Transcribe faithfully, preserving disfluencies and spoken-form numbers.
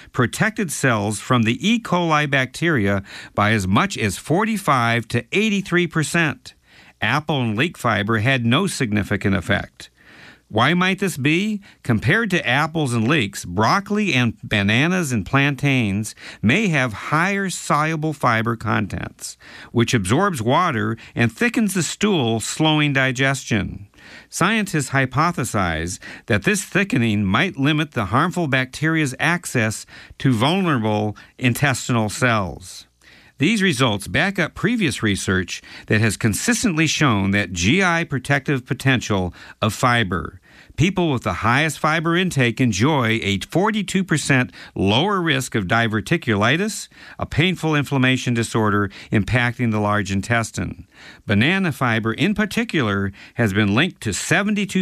protected cells from the E. coli bacteria by as much as forty-five to eighty-three percent. Apple and leek fiber had no significant effect. Why might this be? Compared to apples and leeks, broccoli and bananas and plantains may have higher soluble fiber contents, which absorbs water and thickens the stool, slowing digestion. Scientists hypothesize that this thickening might limit the harmful bacteria's access to vulnerable intestinal cells. These results back up previous research that has consistently shown that G I protective potential of fiber. People with the highest fiber intake enjoy a forty-two percent lower risk of diverticulitis, a painful inflammation disorder impacting the large intestine. Banana fiber in particular has been linked to seventy-two